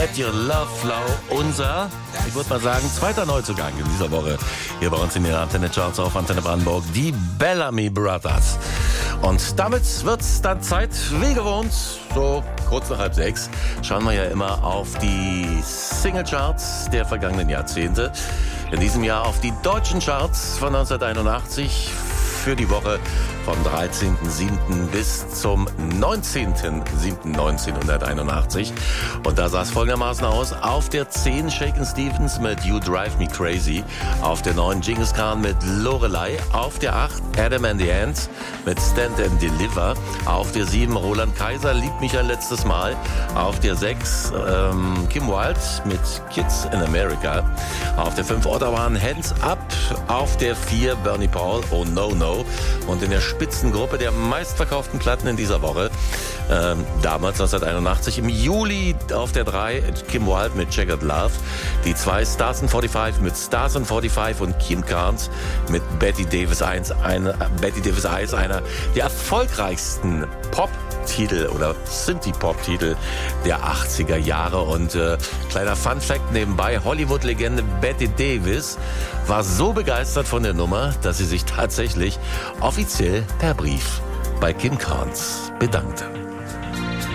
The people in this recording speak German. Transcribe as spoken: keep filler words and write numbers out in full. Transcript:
Let Your Love Flow, unser, ich würde mal sagen, zweiter Neuzugang in dieser Woche hier bei uns in den Antenne Charts auf Antenne Brandenburg, die Bellamy Brothers. Und damit wird's dann Zeit, wie gewohnt, so kurz nach halb sechs, schauen wir ja immer auf die Single-Charts der vergangenen Jahrzehnte. In diesem Jahr auf die deutschen Charts von neunzehnhunderteinundachtzig für die Woche vom dreizehnten siebten bis zum neunzehnten siebten neunzehnhunderteinundachtzig. Und da sah es folgendermaßen aus. Auf der zehn Shakin' Stevens mit You Drive Me Crazy. Auf der neun Genghis Khan mit Lorelei. Auf der acht Adam and the Ants mit Stand and Deliver. Auf der sieben Roland Kaiser, Liebt mich ein letztes Mal. Auf der sechs ähm, Kim Wilde mit Kids in America. Auf der fünf Ottawa Hands Up. Auf der vier Bernie Paul, Oh No No. Und in der Spitzengruppe der meistverkauften Platten in dieser Woche, ähm, damals neunzehnhunderteinundachtzig, im Juli auf der drei Kim Wilde mit Checkered Love, die zwei Stars and fünfundvierzig mit Stars and fünfundvierzig und Kim Carnes mit Betty Davis eins, eine, Betty Davis eins, einer der erfolgreichsten Pop-Titel oder Synthie-Pop-Titel der achtziger Jahre. Und äh, kleiner Fun-Fact nebenbei, Hollywood-Legende Betty Davis war so begeistert von der Nummer, dass sie sich tatsächlich offiziell per Brief bei Kim Carnes bedankte.